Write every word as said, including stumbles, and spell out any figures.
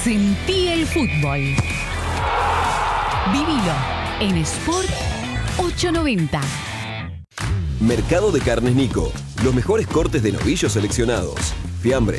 Sentí el fútbol. Vivilo en Sport ochocientos noventa. Mercado de Carnes Nico. Los mejores cortes de novillos seleccionados. Fiambre,